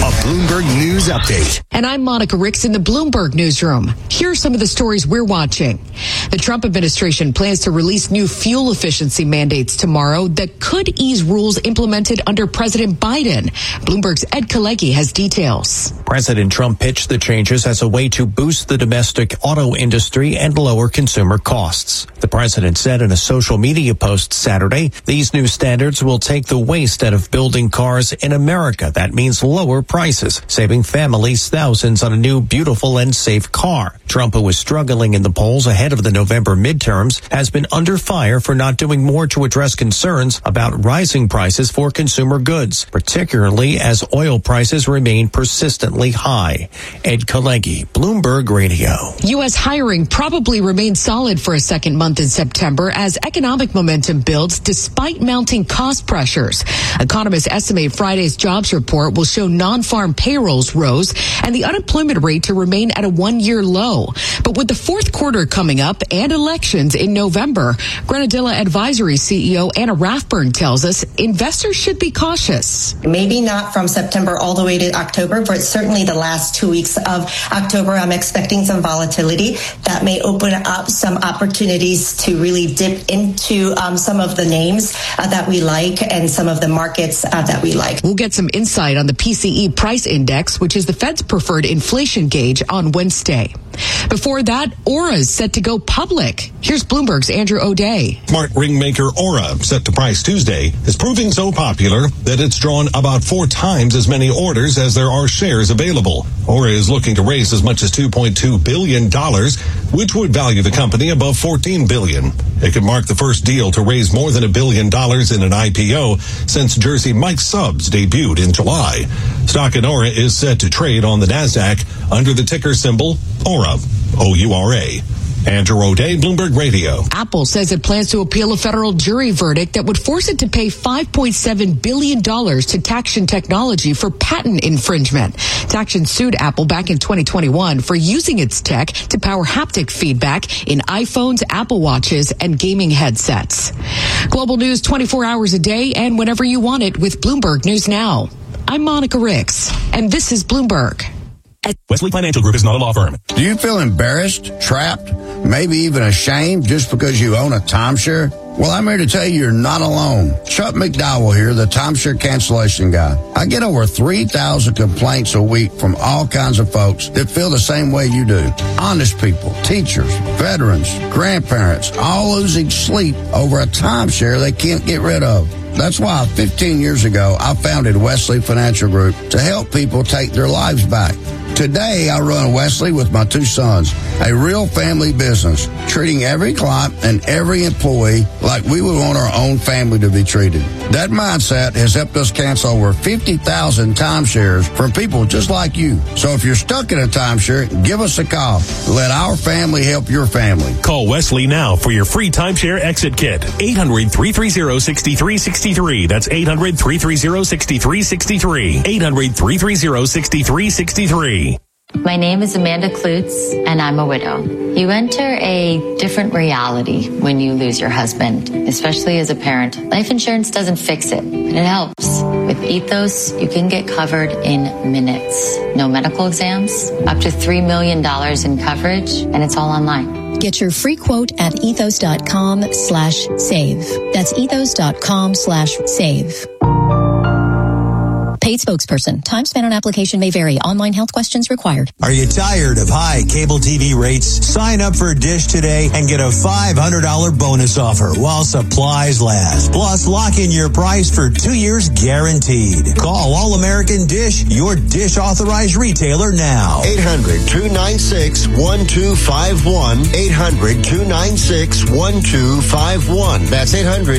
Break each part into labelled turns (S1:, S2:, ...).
S1: A Bloomberg News Update.
S2: And I'm Monica Ricks in the Bloomberg Newsroom. Here are some of the stories we're watching. The Trump administration plans to release new fuel efficiency mandates tomorrow that could ease rules implemented under President Biden. Bloomberg's Ed Kalecki has details.
S3: President Trump pitched the changes as a way to boost the domestic auto industry and lower consumer costs. The president said in a social media post Saturday, these new standards will take the waste out of building cars in America. That means lower prices, saving families thousands on a new, beautiful, and safe car. Trump, who was struggling in the polls ahead of the November midterms, has been under fire for not doing more to address concerns about rising prices for consumer goods, particularly as oil prices remain persistently high. Ed Kalecki, Bloomberg Radio.
S2: U.S. hiring probably remains solid for a second month in September as economic momentum builds despite mounting cost pressures. Economists estimate Friday's jobs report will show non-farm payrolls rose and the unemployment rate to remain at a one-year low. But with the fourth quarter coming up and elections in November, Granadilla Advisory CEO Anna Rathburn tells us investors should be cautious.
S4: Maybe not from September all the way to October, but certainly the last 2 weeks of October, I'm expecting some volatility that may open up some opportunities to really dip into some of the names that we like and some of the markets that we like.
S2: We'll get some insight on the PCE price index, which is the Fed's preferred inflation gauge, on Wednesday. Before that, Aura is set to go public. Here's Bloomberg's Andrew O'Day.
S5: Smart ring maker Aura, set to price Tuesday, is proving so popular that it's drawn about 4 times as many orders as there are shares available. Aura is looking to raise as much as $2.2 billion, which would value the company above $14 billion. It could mark the first deal to raise more than $1 billion in an IPO since Jersey Mike's Subs debuted in July. Stock in Aura is set to trade on the NASDAQ under the ticker symbol Aura, O-U-R-A. Andrew O'Day, Bloomberg Radio.
S2: Apple says it plans to appeal a federal jury verdict that would force it to pay $5.7 billion to Taction Technology for patent infringement. Taction sued Apple back in 2021 for using its tech to power haptic feedback in iPhones, Apple Watches, and gaming headsets. Global news 24 hours a day and whenever you want it with Bloomberg News Now. I'm Monica Ricks, and this is Bloomberg.
S6: Wesley Financial Group is not a law firm.
S7: Do you feel embarrassed, trapped, maybe even ashamed just because you own a timeshare? Well, I'm here to tell you you're not alone. Chuck McDowell here, the timeshare cancellation guy. I get over 3,000 complaints a week from all kinds of folks that feel the same way you do. Honest people, teachers, veterans, grandparents, all losing sleep over a timeshare they can't get rid of. That's why 15 years ago, I founded Wesley Financial Group to help people take their lives back. Today, I run Wesley with my 2 sons, a real family business, treating every client and every employee like we would want our own family to be treated. That mindset has helped us cancel over 50,000 timeshares from people just like you. So if you're stuck in a timeshare, give us a call. Let our family help your family.
S6: Call Wesley now for your free timeshare exit kit. 800-330-6363. That's 800-330-6363. 800-330-6363.
S8: My name is Amanda Klutz, and I'm a widow. You enter a different reality when you lose your husband, especially as a parent. Life insurance doesn't fix it, but it helps. With Ethos, you can get covered in minutes. No medical exams, up to $3 million in coverage, and it's all online.
S9: Get your free quote at ethos.com/save. That's ethos.com/save. Paid spokesperson. Time spent on application may vary. Online health questions required.
S10: Are you tired of high cable TV rates? Sign up for Dish today and get a $500 bonus offer while supplies last. Plus, lock in your price for 2 years guaranteed. Call All American Dish, your Dish authorized retailer now.
S1: 800-296-1251. 800-296-1251. That's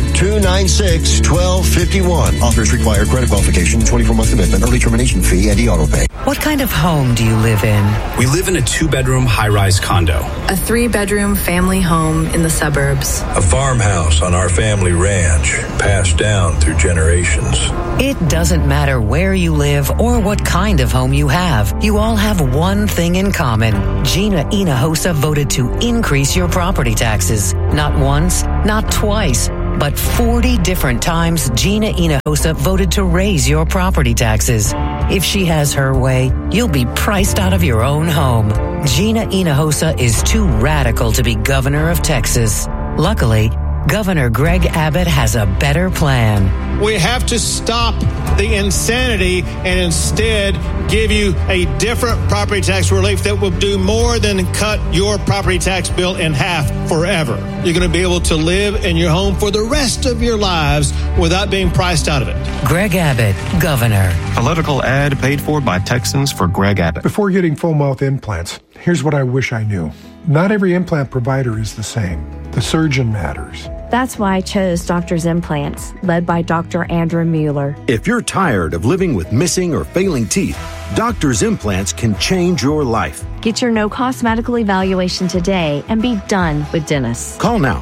S1: 800-296-1251. Offers require credit qualification, 24-month commitment, early termination fee, and e-auto pay.
S11: What kind of home do you live in?
S12: We live in a 2-bedroom high-rise condo.
S13: A 3-bedroom family home in the suburbs.
S14: A farmhouse on our family ranch, passed down through generations.
S11: It doesn't matter where you live or what kind of home you have. You all have one thing in common. Gina Hinojosa voted to increase your property taxes. Not once, not twice, But 40 different times, Gina Hinojosa voted to raise your property taxes. If she has her way, you'll be priced out of your own home. Gina Hinojosa is too radical to be governor of Texas. Luckily, Governor Greg Abbott has a better plan.
S15: We have to stop the insanity and instead give you a different property tax relief that will do more than cut your property tax bill in half forever. You're going to be able to live in your home for the rest of your lives without being priced out of it.
S11: Greg Abbott, Governor.
S16: Political ad paid for by Texans for Greg Abbott.
S17: Before getting full mouth implants, here's what I wish I knew. Not every implant provider is the same. The surgeon matters.
S18: That's why I chose Doctor's Implants, led by Dr. Andrew Mueller.
S19: If you're tired of living with missing or failing teeth, Doctor's Implants can change your life.
S18: Get your no-cost medical evaluation today and be done with dentists.
S19: Call now,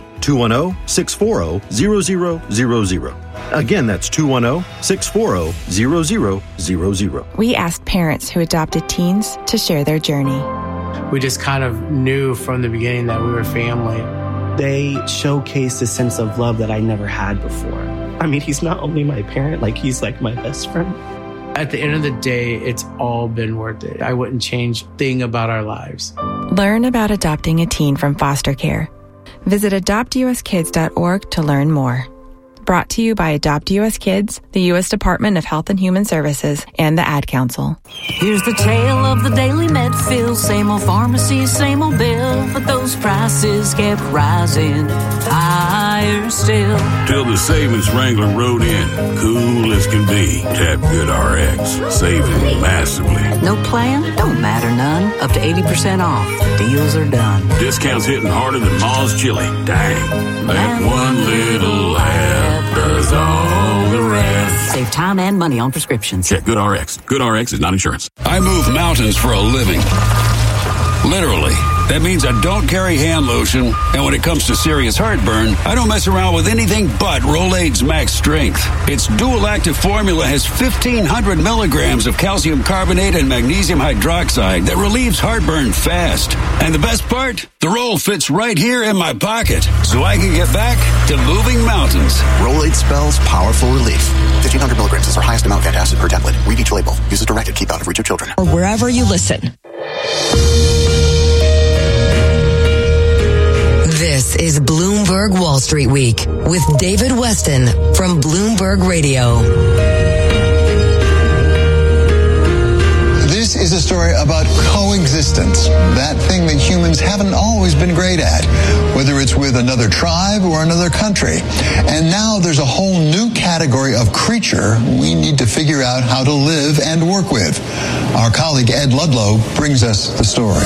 S19: 210-640-0000. Again, that's 210-640-0000.
S20: We asked parents who adopted teens to share their journey.
S21: We just kind of knew from the beginning that we were family.
S22: They showcase a sense of love that I never had before. I mean, he's not only my parent, he's like my best friend.
S21: At the end of the day, it's all been worth it. I wouldn't change a thing about our lives.
S20: Learn about adopting a teen from foster care. Visit adoptuskids.org to learn more. Brought to you by Adopt U.S. Kids, the U.S. Department of Health and Human Services, and the Ad Council.
S23: Here's the tale of the daily Medfield. Same old pharmacy, same old bill. But those prices kept rising higher still.
S24: Till the savings Wrangler rode in. Cool as can be. Tap GoodRx. Saving massively.
S23: No plan? Don't matter none. Up to 80% off. Deals are done.
S24: Discounts hitting harder than Ma's chili. Dang. That one little ad does all the rest.
S23: Save time and money on prescriptions.
S24: Check GoodRx. GoodRx is not insurance. I move mountains for a living. Literally. That means I don't carry hand lotion, and when it comes to serious heartburn, I don't mess around with anything but Rolaids Max Strength. Its dual-active formula has 1,500 milligrams of calcium carbonate and magnesium hydroxide that relieves heartburn fast. And the best part? The roll fits right here in my pocket, so I can get back to moving mountains.
S1: Rolaids spells powerful relief. 1,500 milligrams is our highest amount of antacid per tablet. Read each label. Use as directed. Keep out of reach of children.
S2: Or wherever you listen. This is Bloomberg Wall Street Week with David Weston from Bloomberg Radio.
S25: This is a story about coexistence, that thing that humans haven't always been great at, whether it's with another tribe or another country. And now there's a whole new category of creature we need to figure out how to live and work with. Our colleague Ed Ludlow brings us the story.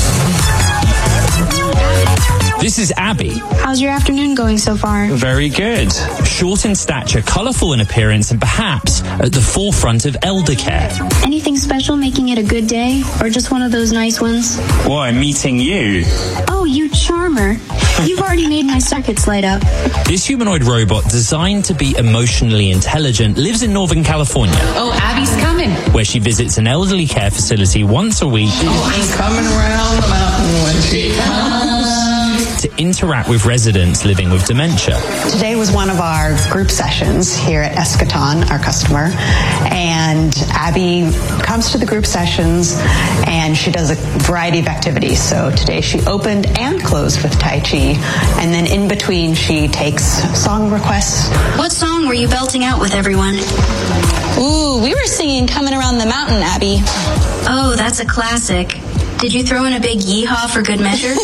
S26: This is Abby.
S27: How's your afternoon going so far?
S26: Very good. Short in stature, colourful in appearance, and perhaps at the forefront of elder care.
S27: Anything special making it a good day? Or just one of those nice ones?
S26: Why, meeting you.
S27: Oh, you charmer. You've already made my circuits light up.
S26: This humanoid robot, designed to be emotionally intelligent, lives in Northern California.
S2: Oh, Abby's coming.
S26: Where she visits an elderly care facility once a week.
S28: She's coming around the mountain when she comes.
S26: To interact with residents living with dementia.
S29: Today was one of our group sessions here at Eschaton, our customer, and Abby comes to the group sessions and she does a variety of activities. So today she opened and closed with Tai Chi, and then in between she takes song requests.
S27: What song were you belting out with everyone?
S29: Ooh, we were singing Coming Around the Mountain, Abby.
S27: Oh, that's a classic. Did you throw in a big yeehaw for good measure?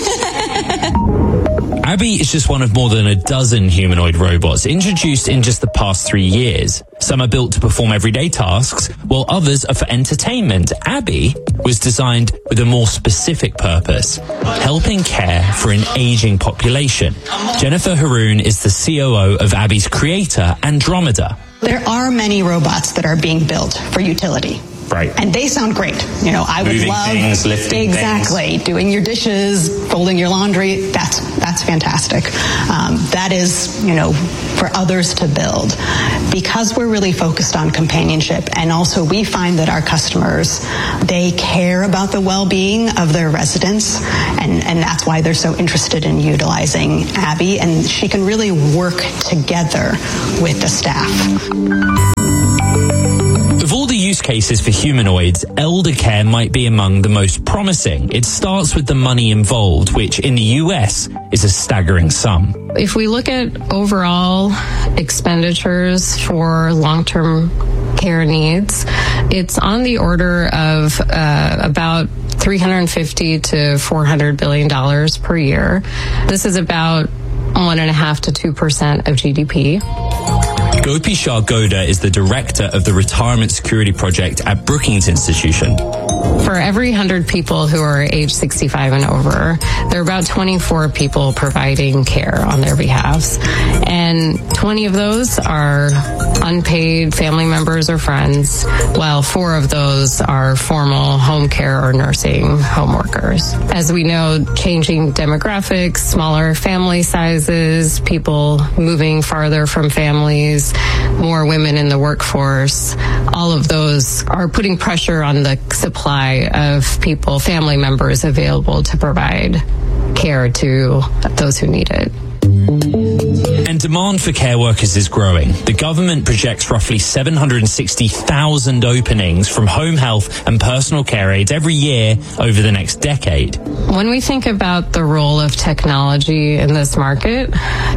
S26: Abby is just one of more than a dozen humanoid robots introduced in just the past 3 years. Some are built to perform everyday tasks, while others are for entertainment. Abby was designed with a more specific purpose, helping care for an aging population. Jennifer Haroon is the COO of Abby's creator, Andromeda.
S29: There are many robots that are being built for utility.
S26: Right.
S29: And they sound great. You know, I would
S26: Moving
S29: love
S26: things, lifting
S29: exactly
S26: things.
S29: Doing your dishes, folding your laundry. That's fantastic. That is, you know, for others to build. Because we're really focused on companionship, and also we find that our customers, they care about the well-being of their residents, and that's why they're so interested in utilizing Abby, and she can really work together with the staff.
S26: Of all the use cases for humanoids, elder care might be among the most promising. It starts with the money involved, which in the US is a staggering sum.
S3: If we look at overall expenditures for long-term care needs, it's on the order of about $350 to $400 billion per year. This is about 1.5% to 2% of GDP.
S26: Gopi Shah Goda is the director of the Retirement Security Project at Brookings Institution.
S3: For every 100 people who are age 65 and over, there are about 24 people providing care on their behalves. And 20 of those are unpaid family members or friends, while 4 of those are formal home care or nursing home workers. As we know, changing demographics, smaller family sizes, people moving farther from families, more women in the workforce, all of those are putting pressure on the supply of people, family members available to provide care to those who need it.
S26: And demand for care workers is growing. The government projects roughly 760,000 openings from home health and personal care aides every year over the next decade.
S3: When we think about the role of technology in this market,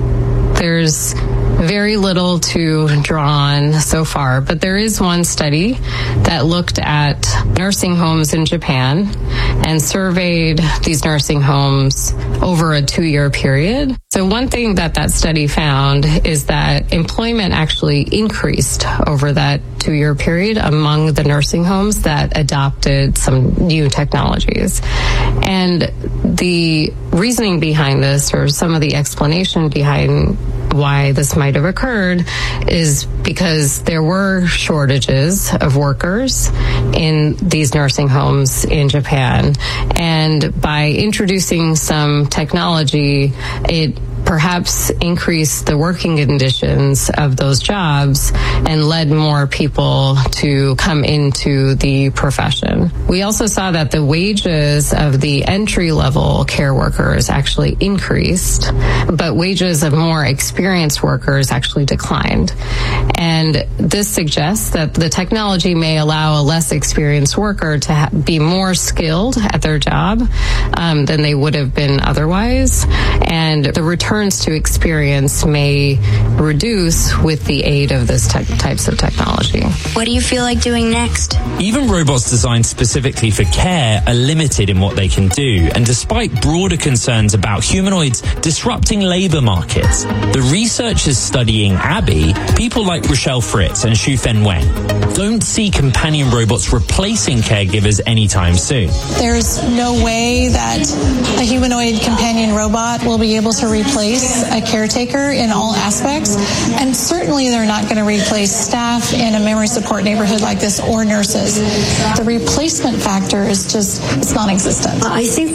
S3: there's very little to draw on so far, but there is one study that looked at nursing homes in Japan and surveyed these nursing homes over a 2-year period. So one thing that study found is that employment actually increased over that 2-year period among the nursing homes that adopted some new technologies. And the reasoning behind this, or some of the explanation behind why this might have occurred, is because there were shortages of workers in these nursing homes in Japan. And by introducing some technology, it perhaps increased the working conditions of those jobs and led more people to come into the profession. We also saw that the wages of the entry-level care workers actually increased, but wages of more experienced workers actually declined. And this suggests that the technology may allow a less experienced worker to be more skilled at their job than they would have been otherwise. And the returns to experience may reduce with the aid of this types of technology.
S27: What do you feel like doing next?
S26: Even robots designed specifically for care are limited in what they can do, and despite broader concerns about humanoids disrupting labor markets, the researchers studying Abby, people like Rochelle Fritz and Shu-Fen Wang, don't see companion robots replacing caregivers anytime soon.
S4: There's no way that a humanoid companion robot will be able to replace a caretaker in all aspects, and certainly they're not going to replace staff in a memory support neighborhood like this or nurses. The replacement factor is just, it's non-existent.
S5: I think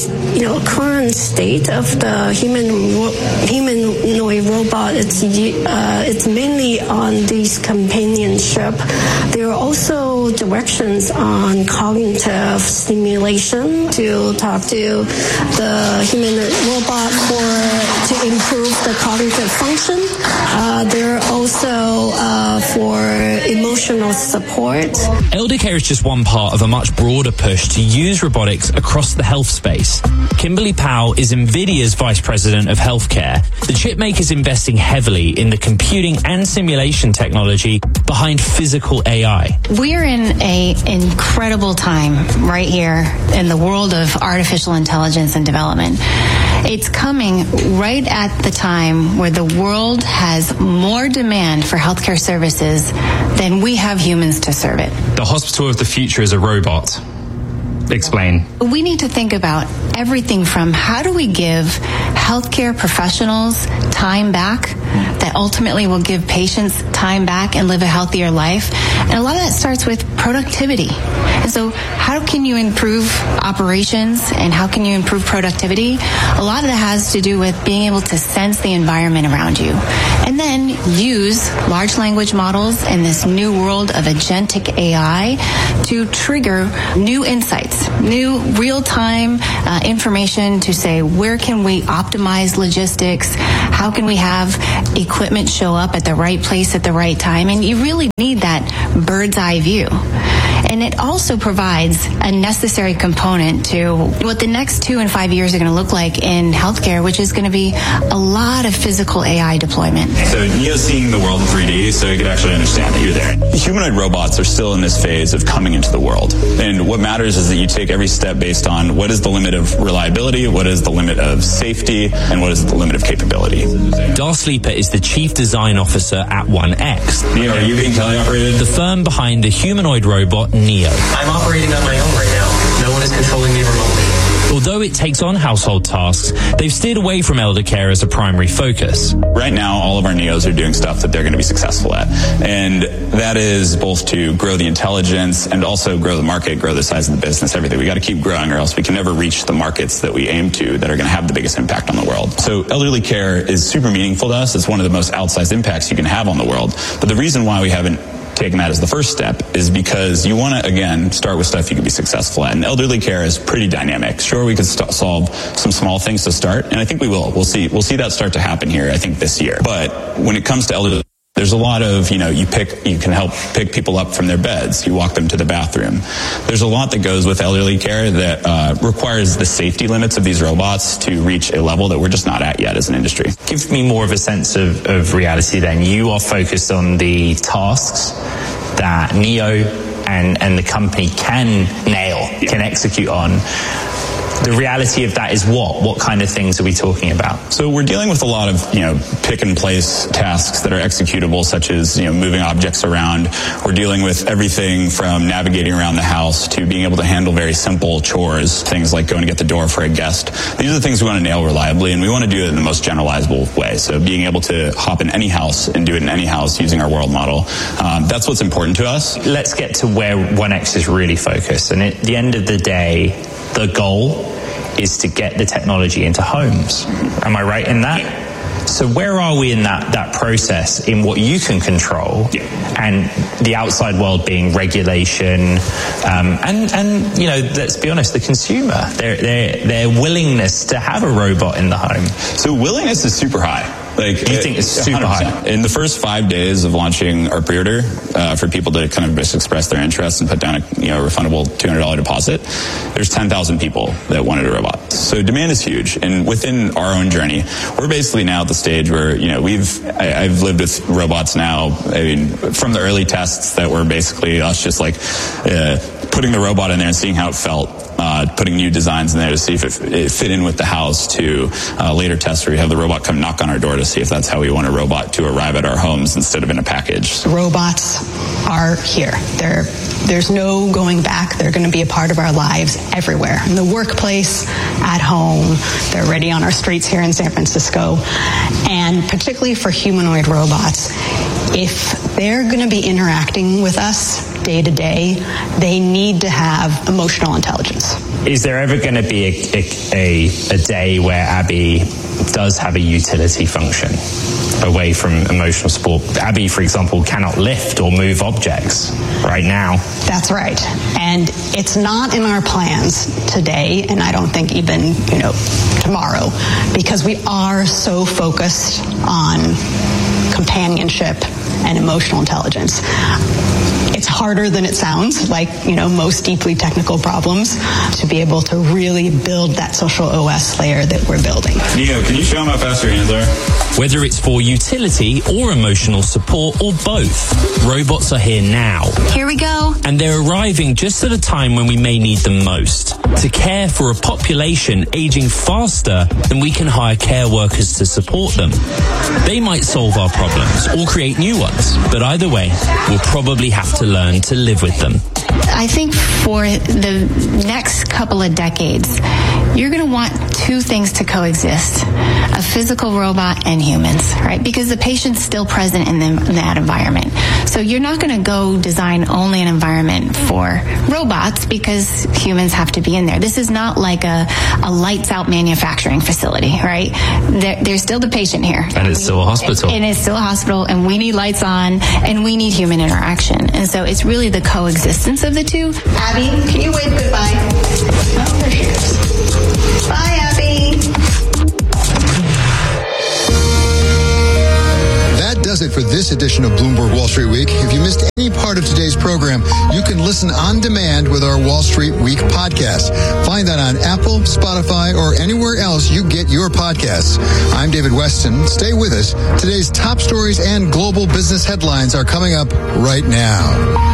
S5: current state of the humanoid robot, it's mainly on this companionship. There are also directions on cognitive stimulation to talk to the humanoid robot to improve the cognitive function. There are also for emotional support.
S26: Elder care is just one part of a much broader push to use robotics across the health space. Kimberly Powell is NVIDIA's Vice President of Healthcare. The chip maker is investing heavily in the computing and simulation technology behind physical AI.
S6: We're in an incredible time right here in the world of artificial intelligence and development. It's coming right at the time where the world has more demand for healthcare services than we have humans to serve it.
S26: The hospital of the future is a robot. Explain.
S6: We need to think about everything from how do we give healthcare professionals time back that ultimately will give patients time back and live a healthier life. And a lot of that starts with productivity. And so how can you improve operations and how can you improve productivity? A lot of that has to do with being able to sense the environment around you and then use large language models in this new world of agentic AI to trigger new insights, new real-time information to say, where can we optimize logistics? How can we have equipment show up at the right place at the right time? And you really need that bird's eye view. And it also provides a necessary component to what the next 2 and 5 years are going to look like in healthcare, which is going to be a lot of physical AI deployment.
S7: So Neo's seeing the world in 3D, so he could actually understand that you're there. Humanoid robots are still in this phase of coming into the world. And what matters is that you take every step based on what is the limit of reliability, what is the limit of safety, and what is the limit of capability.
S26: Darth Sleeper is the Chief Design Officer at 1X.
S7: Neo, are you being teleoperated?
S26: The firm behind the humanoid robot Neo.
S8: I'm operating on my own right now. No one is controlling me remotely.
S26: Although it takes on household tasks, they've steered away from elder care as a primary focus.
S7: Right now, all of our Neos are doing stuff that they're going to be successful at. And that is both to grow the intelligence and also grow the market, grow the size of the business, everything. We got to keep growing or else we can never reach the markets that we aim to that are going to have the biggest impact on the world. So elderly care is super meaningful to us. It's one of the most outsized impacts you can have on the world. But the reason why we haven't taking that as the first step is because you want to, again, start with stuff you can be successful at. And elderly care is pretty dynamic. Sure, we could solve some small things to start, and I think we will. We'll see that start to happen here, I think, this year. But when it comes to elderly, there's a lot of, you can help pick people up from their beds. You walk them to the bathroom. There's a lot that goes with elderly care that requires the safety limits of these robots to reach a level that we're just not at yet as an industry.
S26: Give me more of a sense of reality then. You are focused on the tasks that Neo and the company can nail, can execute on. The reality of that is what? What kind of things are we talking about?
S7: So we're dealing with a lot of, pick and place tasks that are executable, such as, moving objects around. We're dealing with everything from navigating around the house to being able to handle very simple chores, things like going to get the door for a guest. These are the things we want to nail reliably, and we want to do it in the most generalizable way. So being able to hop in any house and do it in any house using our world model, that's what's important to us.
S26: Let's get to where 1X is really focused. And at the end of the day, the goal is to get the technology into homes. Am I right in that? Yeah. So where are we in that process in what you can control, and the outside world being regulation, and let's be honest, the consumer, their willingness to have a robot in the home.
S7: So willingness is super high.
S26: You think it's super 100%.
S7: High? In the first 5 days of launching our pre-order, for people to kind of just express their interest and put down a refundable $200 deposit, there's 10,000 people that wanted a robot. So demand is huge, and within our own journey, we're basically now at the stage where I've lived with robots now. I mean, from the early tests that were basically us just putting the robot in there and seeing how it felt. Putting new designs in there to see if it fit in with the house, to later tests where we have the robot come knock on our door to see if that's how we want a robot to arrive at our homes instead of in a package.
S29: Robots are here. There's no going back. They're going to be a part of our lives everywhere. In the workplace, at home, they're already on our streets here in San Francisco. And particularly for humanoid robots, if they're going to be interacting with us day to day, they need to have emotional intelligence.
S26: Is there ever going to be a day where Abby does have a utility function away from emotional support? Abby, for example, cannot lift or move objects right now.
S29: That's right. And it's not in our plans today, and I don't think even, tomorrow, because we are so focused on companionship and emotional intelligence. It's harder than it sounds, like, most deeply technical problems, to be able to really build that social OS layer that we're building.
S7: Neo, can you show them how fast your hands are?
S26: Whether it's for utility or emotional support or both, robots are here now.
S27: Here we go.
S26: And they're arriving just at a time when we may need them most, to care for a population aging faster than we can hire care workers to support them. They might solve our problems or create new ones, but either way, we'll probably have to learn to live with them.
S6: I think for the next couple of decades, you're going to want two things to coexist: a physical robot and humans, right? Because the patient's still present in that environment. So you're not going to go design only an environment for robots because humans have to be in there. This is not like a lights out manufacturing facility, right? There's still the patient here.
S26: And it's still a hospital.
S6: And it's still a hospital, and we need lights on, and we need human interaction. And so it's really the coexistence of the two.
S29: Abby, can you wave goodbye? Oh, there she goes. Bye, Abby.
S25: That does it for this edition of Bloomberg Wall Street Week. If you missed any part of today's program, you can listen on demand with our Wall Street Week podcast. Find that on Apple, Spotify, or anywhere else you get your podcasts. I'm David Weston. Stay with us. Today's top stories and global business headlines are coming up right now.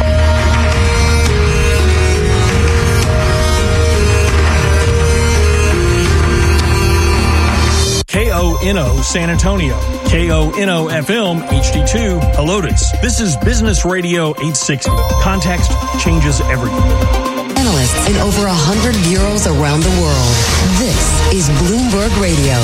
S9: KONO San Antonio, KONO FM HD2 Helotes. This is Business Radio 860. Context changes everything.
S10: Analysts in over 100 bureaus around the world. This is Bloomberg Radio.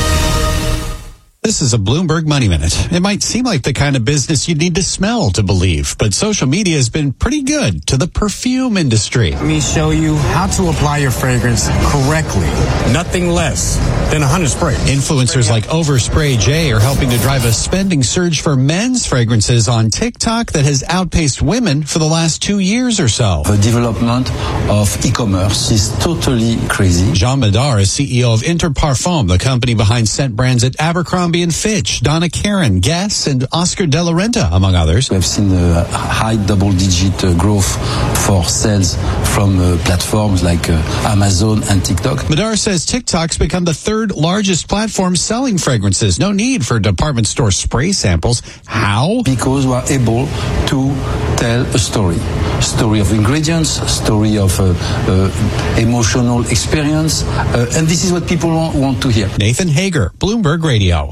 S11: This is a Bloomberg Money Minute. It might seem like the kind of business you'd need to smell to believe, but social media has been pretty good to the perfume industry.
S12: Let me show you how to apply your fragrance correctly. Nothing less than 100 spray.
S11: Influencers like Overspray J are helping to drive a spending surge for men's fragrances on TikTok that has outpaced women for the last 2 years or so.
S13: The development of e-commerce is totally crazy.
S11: Jean Madar is CEO of Interparfum, the company behind scent brands at Abercrombie & Fitch, Donna Karan, Guess, and Oscar de la Renta, among others.
S13: We have seen a high double-digit growth for sales from platforms like Amazon and TikTok.
S11: Madar says TikTok's become the third largest platform selling fragrances. No need for department store spray samples. How?
S13: Because we are able to tell a story of ingredients, story of emotional experience, and this is what people want to hear.
S11: Nathan Hager, Bloomberg Radio.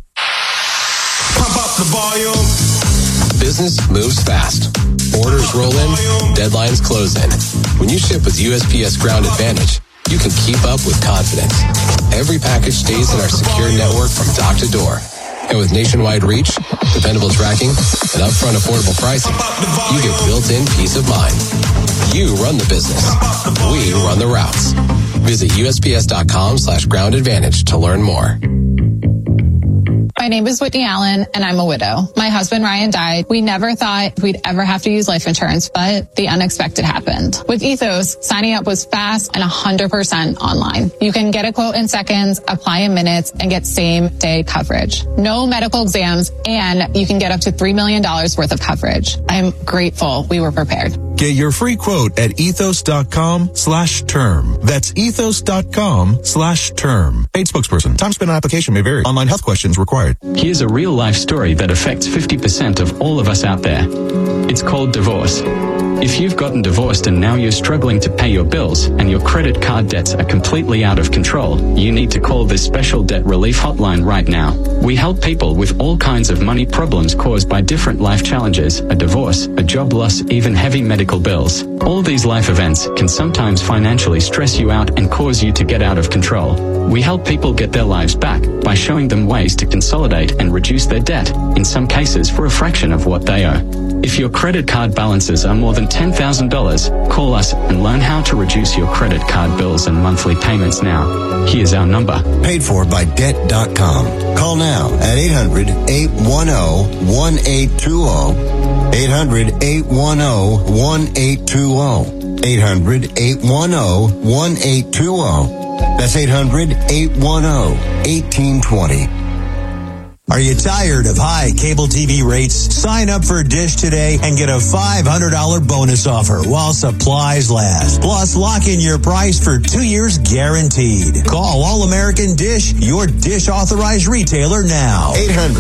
S14: Pump up the volume.
S15: Business moves fast. Orders roll in, deadlines close in. When you ship with USPS Ground Advantage, you can keep up with confidence. Every package stays in our secure network from dock to door. And with nationwide reach, dependable tracking, and upfront affordable pricing, you get built-in peace of mind. You run the business. We run the routes. Visit USPS.com/Ground Advantage to learn more.
S16: My name is Whitney Allen, and I'm a widow. My husband, Ryan, died. We never thought we'd ever have to use life insurance, but the unexpected happened. With Ethos, signing up was fast and 100% online. You can get a quote in seconds, apply in minutes, and get same-day coverage. No medical exams, and you can get up to $3 million worth of coverage. I'm grateful we were prepared.
S17: Get your free quote at ethos.com/term. That's ethos.com/term. Paid spokesperson. Time spent on application may vary. Online health questions required.
S30: Here's a real life story that affects 50% of all of us out there. It's called divorce. If you've gotten divorced and now you're struggling to pay your bills and your credit card debts are completely out of control, you need to call this special debt relief hotline right now. We help people with all kinds of money problems caused by different life challenges, a divorce, a job loss, even heavy medical bills. All these life events can sometimes financially stress you out and cause you to get out of control. We help people get their lives back by showing them ways to consolidate and reduce their debt, in some cases for a fraction of what they owe. If your credit card balances are more than $10,000, call us and learn how to reduce your credit card bills and monthly payments now. Here's our number.
S31: Paid for by Debt.com. Call now at 800-810-1820. 800-810-1820. 800-810-1820. That's 800-810-1820.
S32: Are you tired of high cable TV rates? Sign up for Dish today and get a $500 bonus offer while supplies last. Plus, lock in your price for 2 years guaranteed. Call All American Dish, your Dish authorized retailer now.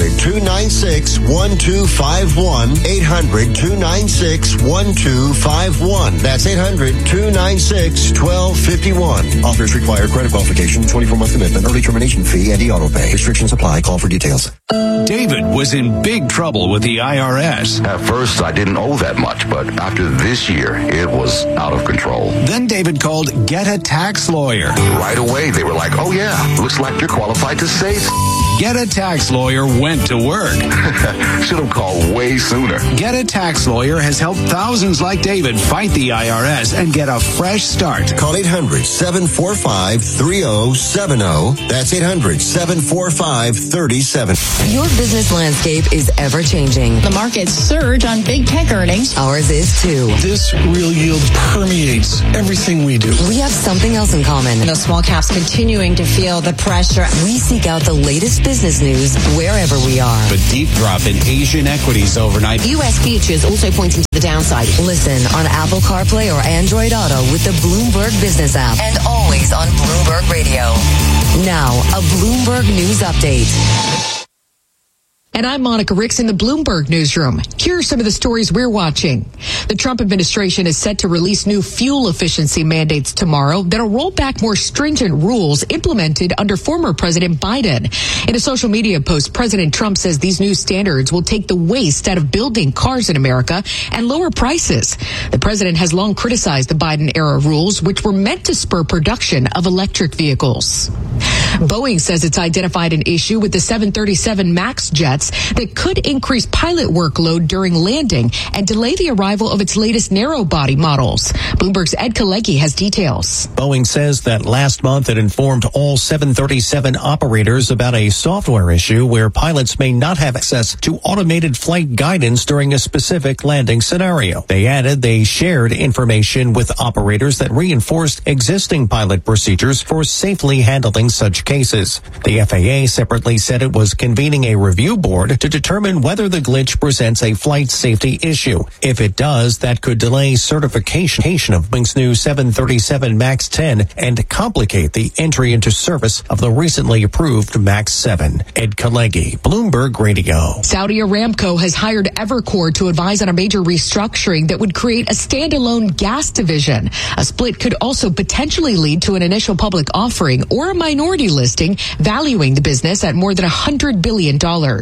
S31: 800-296-1251. 800-296-1251. That's 800-296-1251. Offers require credit qualification, 24-month commitment, early termination fee, and e-auto pay. Restrictions apply. Call for details.
S1: David was in big trouble with the IRS.
S2: At first, I didn't owe that much, but after this year, it was out of control.
S1: Then David called Get a Tax Lawyer.
S2: Right away, they were like, oh yeah, looks like you're qualified to save.
S1: Get a Tax Lawyer went to work.
S2: Should have called way sooner.
S1: Get a Tax Lawyer has helped thousands like David fight the IRS and get a fresh start.
S31: Call 800-745-3070. That's 800-745-3070.
S10: Your business landscape is ever changing.
S3: The markets surge on big tech earnings.
S10: Ours is too.
S4: This real yield permeates everything we do.
S10: We have something else in common.
S3: The small caps continuing to feel the pressure.
S10: We seek out the latest business news wherever we are.
S11: The deep drop in Asian equities overnight.
S10: U.S. futures also pointing to the downside. Listen on Apple CarPlay or Android Auto with the Bloomberg Business app. And always on Bloomberg Radio. Now, a Bloomberg News Update.
S18: And I'm Monica Ricks in the Bloomberg Newsroom. Here are some of the stories we're watching. The Trump administration is set to release new fuel efficiency mandates tomorrow that'll roll back more stringent rules implemented under former President Biden. In a social media post, President Trump says these new standards will take the waste out of building cars in America and lower prices. The president has long criticized the Biden-era rules, which were meant to spur production of electric vehicles. Boeing says it's identified an issue with the 737 MAX jets that could increase pilot workload during landing and delay the arrival of its latest narrow-body models. Bloomberg's Ed Kalecki has details.
S9: Boeing says that last month it informed all 737 operators about a software issue where pilots may not have access to automated flight guidance during a specific landing scenario. They added they shared information with operators that reinforced existing pilot procedures for safely handling such cases. The FAA separately said it was convening a review board to determine whether the glitch presents a flight safety issue. If it does, that could delay certification of Boeing's new 737 MAX 10 and complicate the entry into service of the recently approved MAX 7. Ed Kalecki, Bloomberg Radio.
S18: Saudi Aramco has hired Evercore to advise on a major restructuring that would create a standalone gas division. A split could also potentially lead to an initial public offering or a minority listing, valuing the business at more than $100 billion.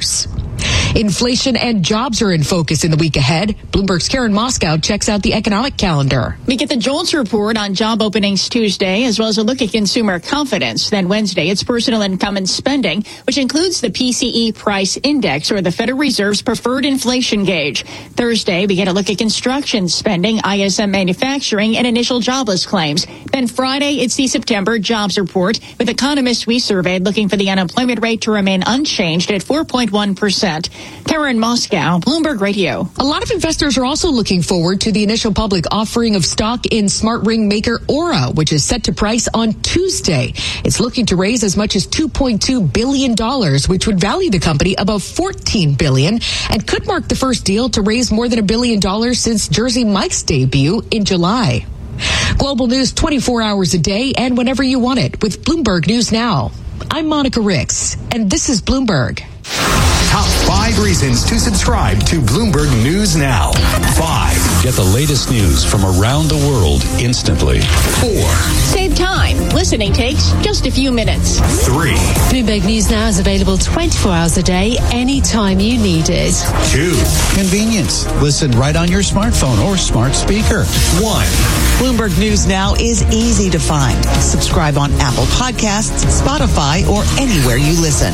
S18: Inflation and jobs are in focus in the week ahead. Bloomberg's Karen Moscow checks out the economic calendar.
S3: We get the JOLTS report on job openings Tuesday, as well as a look at consumer confidence. Then Wednesday, it's personal income and spending, which includes the PCE price index, or the Federal Reserve's preferred inflation gauge. Thursday, we get a look at construction spending, ISM manufacturing, and initial jobless claims. Then Friday, it's the September jobs report, with economists we surveyed looking for the unemployment rate to remain unchanged at 4.1%. Karen Moscow, Bloomberg Radio.
S18: A lot of investors are also looking forward to the initial public offering of stock in smart ring maker Aura, which is set to price on Tuesday. It's looking to raise as much as $2.2 billion, which would value the company above $14 billion and could mark the first deal to raise more than $1 billion since Jersey Mike's debut in July. Global news 24 hours a day and whenever you want it with Bloomberg News Now. I'm Monica Ricks, and this is Bloomberg.
S19: Top 5 reasons to subscribe to Bloomberg News Now. 5.
S11: Get the latest news from around the world instantly.
S19: 4.
S3: Save time. Listening takes just a few minutes.
S19: 3.
S20: Bloomberg News Now is available 24 hours a day, anytime you need it.
S19: 2.
S11: Convenience. Listen right on your smartphone or smart speaker.
S19: 1.
S21: Bloomberg News Now is easy to find. Subscribe on Apple Podcasts, Spotify, or anywhere you listen.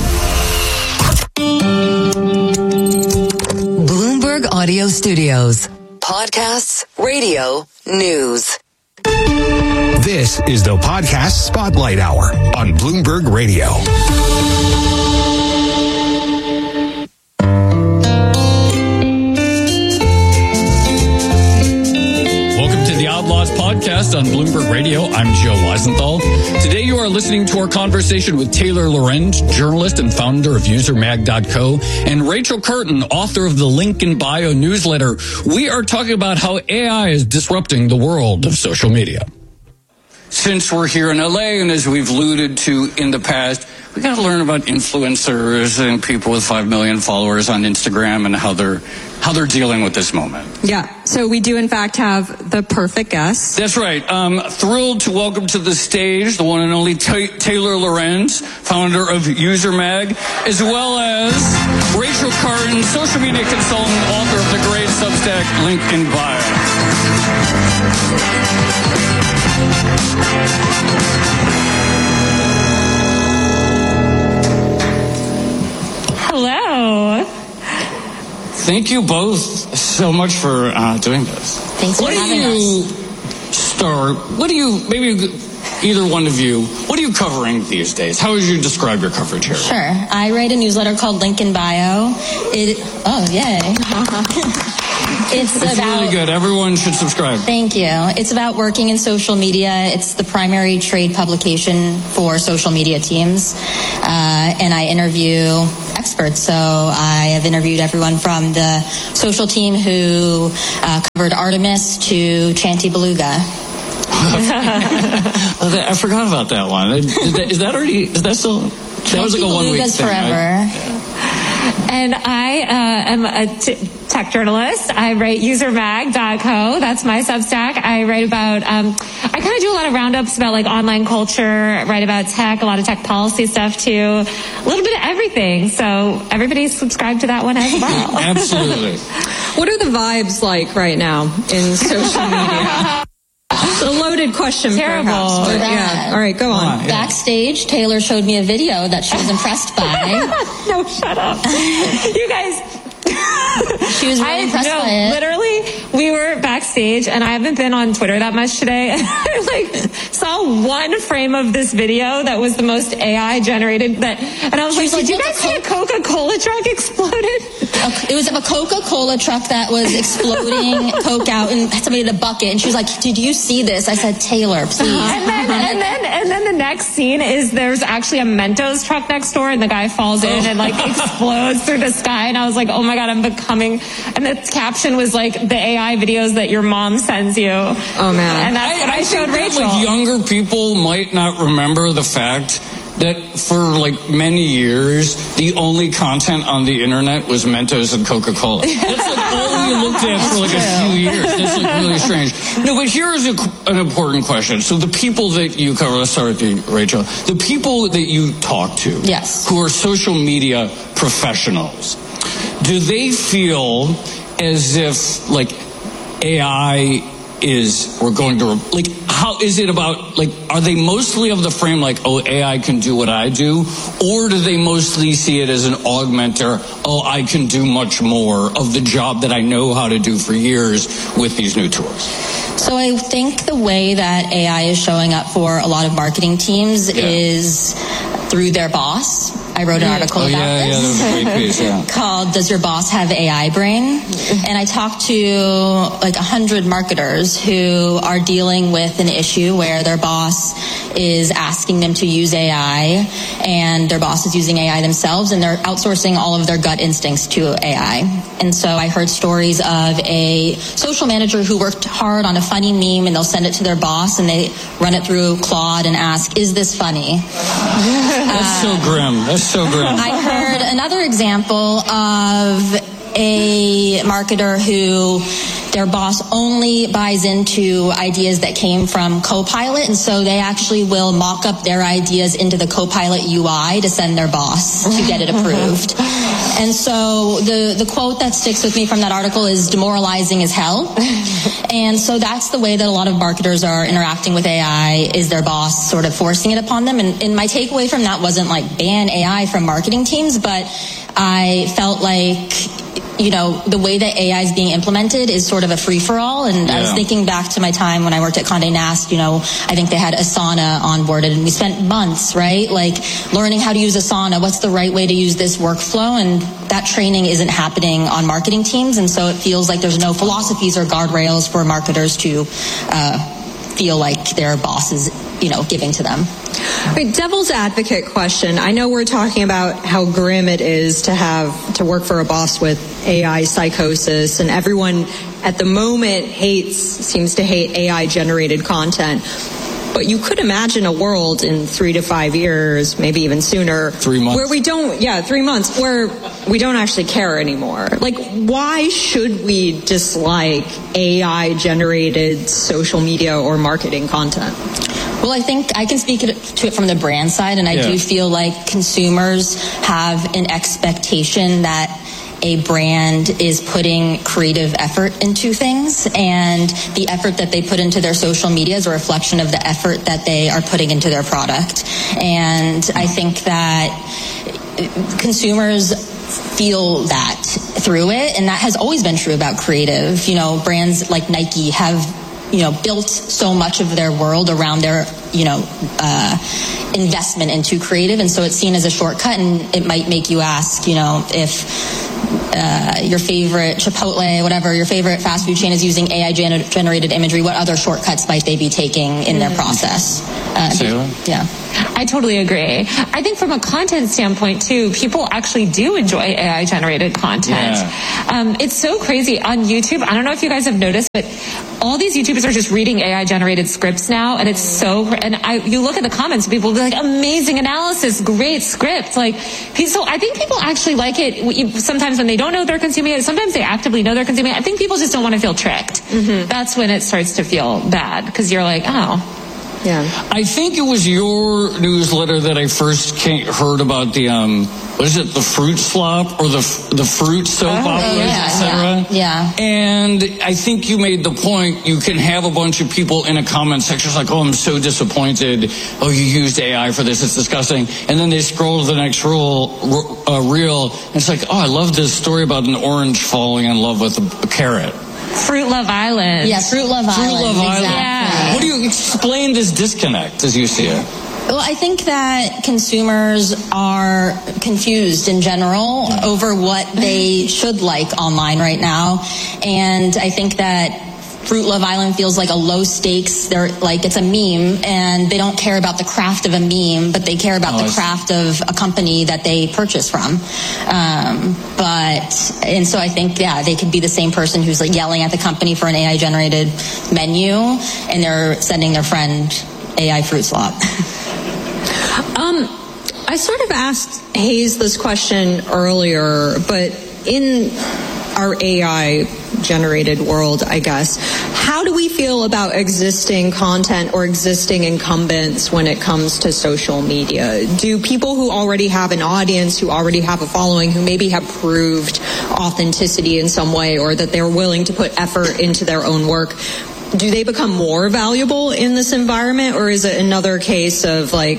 S10: Bloomberg Audio Studios. Podcasts, radio, news.
S19: This is the Podcast Spotlight Hour on Bloomberg Radio.
S22: The Outlaws Podcast on Bloomberg Radio. I'm Joe Weisenthal. Today you are listening to our conversation with Taylor Lorenz, journalist and founder of UserMag.co, and Rachel Curtin, author of the Link in Bio newsletter. We are talking about how AI is disrupting the world of social media. since we're here in LA, and as we've alluded to in the past, we got to learn about influencers and people with 5 million followers on Instagram and how they're dealing with this moment.
S5: Yeah, so we do in fact have the perfect guest.
S22: That's right. Thrilled to welcome to the stage the one and only Taylor Lorenz, founder of UserMag, as well as Rachel Carton, social media consultant, author of the great Substack Link in Bio.
S6: Hello.
S22: Thank you both so much for doing this.
S6: Thanks for having us.
S22: What do you, maybe either one of you, what are you covering these days? How would you describe your coverage here?
S6: Sure. I write a newsletter called Link in Bio. Oh, yay. It's about,
S22: really good. Everyone should subscribe.
S6: Thank you. It's about working in social media. It's the primary trade publication for social media teams. And I interview experts. So I have interviewed everyone from the social team who covered Artemis to Chanty Beluga.
S22: I forgot about that one. Is that still? That was like a 1 week thing.
S6: Forever.
S22: Right?
S6: And I am a tech journalist. I write usermag.co. That's my Substack. I write about, I kind of do a lot of roundups about like online culture, write about tech, a lot of tech policy stuff too, a little bit of everything. So everybody subscribe to that one as well.
S22: Absolutely.
S5: What are the vibes like right now in social media? It's a loaded question.
S6: Terrible.
S5: Perhaps, but yeah. All right, go on.
S6: Yeah. Backstage, Taylor showed me a video that she was impressed by. No, shut up. You guys. She was really impressed by it. Literally, we were backstage, and I haven't been on Twitter that much today. And I saw one frame of this video that was the most AI generated. And I was like, did you guys see a Coca-Cola truck exploded? It was a Coca-Cola truck that was exploding Coke out and somebody in a bucket. And she was like, did you see this? I said, Taylor, please. And then the next scene is there's actually a Mentos truck next door, and the guy falls in and like explodes through the sky. And I was like, oh my God, I'm becoming. And the caption was like the AI videos that your mom sends you.
S5: Oh man.
S6: And that's what I showed Rachel.
S22: Like younger people might not remember the fact that for like many years, the only content on the internet was Mentos and Coca-Cola. That's like all we looked at for like a few years. That's like really strange. No, but here's an important question. So the people that you cover, let's start with you, Rachel. The people that you talk to,
S6: yes,
S22: who are social media professionals, do they feel as if like AI we're going to, like, how is it about, like, are they mostly of the frame like, oh, AI can do what I do? Or do they mostly see it as an augmenter, oh, I can do much more of the job that I know how to do for years with these new tools?
S6: So I think the way that AI is showing up for a lot of marketing teams is through their boss. I wrote an article about this.
S22: That was a great piece,
S6: called "Does Your Boss Have AI Brain?" And I talked to like 100 marketers who are dealing with an issue where their boss is asking them to use AI, and their boss is using AI themselves, and they're outsourcing all of their gut instincts to AI. And so I heard stories of a social manager who worked hard on a funny meme, and they'll send it to their boss, and they run it through Claude and ask, "Is this funny?"
S22: That's so grim. That's so grim.
S6: I heard another example of a marketer who their boss only buys into ideas that came from Copilot, and so they actually will mock up their ideas into the Copilot UI to send their boss to get it approved. And so the quote that sticks with me from that article is demoralizing as hell. And so that's the way that a lot of marketers are interacting with AI, is their boss sort of forcing it upon them. And my takeaway from that wasn't like ban AI from marketing teams, but I felt like, you know, the way that AI is being implemented is sort of a free-for-all. And I was thinking back to my time when I worked at Condé Nast, you know, I think they had Asana onboarded, and we spent months, right, like learning how to use Asana, what's the right way to use this workflow, and that training isn't happening on marketing teams. And so it feels like there's no philosophies or guardrails for marketers to feel like their boss is, you know, giving to them.
S5: Wait, devil's advocate question. I know we're talking about how grim it is to have to work for a boss with AI psychosis, and everyone at the moment seems to hate AI generated content. But you could imagine a world in 3 to 5 years, maybe even sooner,
S22: 3 months,
S5: where we don't, 3 months, where we don't actually care anymore. Like, why should we dislike AI-generated social media or marketing content?
S6: Well, I think I can speak to it from the brand side, and I do feel like consumers have an expectation that a brand is putting creative effort into things, and the effort that they put into their social media is a reflection of the effort that they are putting into their product. And I think that consumers feel that through it, and that has always been true about creative. You know, brands like Nike have built so much of their world around their, investment into creative. And so it's seen as a shortcut, and it might make you ask, if your favorite Chipotle, whatever, your favorite fast food chain is using AI generated imagery, what other shortcuts might they be taking in their process? Yeah.
S7: I totally agree. I think from a content standpoint, too, people actually do enjoy AI-generated content. Yeah. It's so crazy on YouTube. I don't know if you guys have noticed, but all these YouTubers are just reading AI-generated scripts now, and it's so. And you look at the comments, people will be like, "Amazing analysis, great script." So I think people actually like it. Sometimes when they don't know they're consuming it, sometimes they actively know they're consuming it. I think people just don't want to feel tricked. Mm-hmm. That's when it starts to feel bad, because you're like, oh.
S5: Yeah.
S22: I think it was your newsletter that I first heard about the what is it, the fruit slop or the fruit soap operas, etc.
S6: Yeah.
S22: And I think you made the point, you can have a bunch of people in a comment section like, "Oh, I'm so disappointed. Oh, you used AI for this. It's disgusting." And then they scroll to the next reel, and it's like, "Oh, I love this story about an orange falling in love with a carrot."
S7: Fruit Love Island.
S6: Yeah, Fruit Love Island.
S22: Fruit Love Island.
S7: Yeah.
S22: What do you explain this disconnect as you see it?
S6: Well, I think that consumers are confused in general over what they should like online right now. And I think that Fruit Love Island feels like a low stakes. They're like, it's a meme, and they don't care about the craft of a meme, but they care about the craft of a company that they purchase from. And so I think, they could be the same person who's like yelling at the company for an AI generated menu, and they're sending their friend AI fruit slop.
S5: I sort of asked Hayes this question earlier, but in our AI generated world, I guess, how do we feel about existing content or existing incumbents when it comes to social media? Do people who already have an audience, who already have a following, who maybe have proved authenticity in some way, or that they're willing to put effort into their own work, do they become more valuable in this environment, or is it another case of like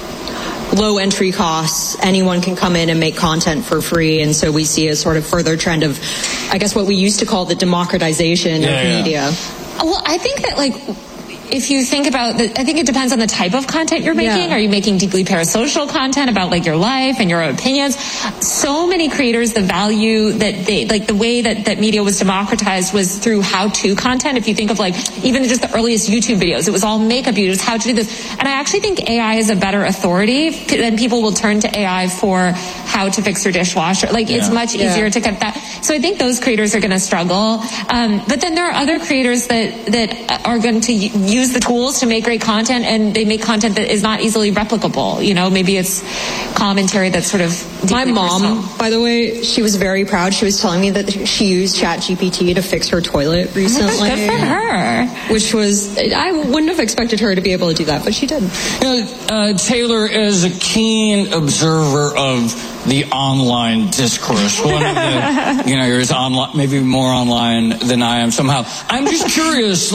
S5: low entry costs, anyone can come in and make content for free, and so we see a sort of further trend of, I guess, what we used to call the democratization of media?
S7: Well, I think that if you think about I think it depends on the type of content you're making. Are you making deeply parasocial content about your life and your opinions? So many creators, the value that they, the way that media was democratized was through how-to content. If you think of even just the earliest YouTube videos, it was all makeup videos, how to do this. And I actually think AI is a better authority, then people will turn to AI for how to fix your dishwasher. It's much easier to get that. So I think those creators are going to struggle. But then there are other creators that are going to use the tools to make great content, and they make content that is not easily replicable. Maybe it's commentary that's sort of
S5: my mom personal. By the way, she was very proud. She was telling me that she used ChatGPT to fix her toilet recently.
S7: Good for her.
S5: Which was, I wouldn't have expected her to be able to do that, but she did.
S22: Taylor, as a keen observer of the online discourse, one of the, you're as online, maybe more online than I am somehow. I'm just curious,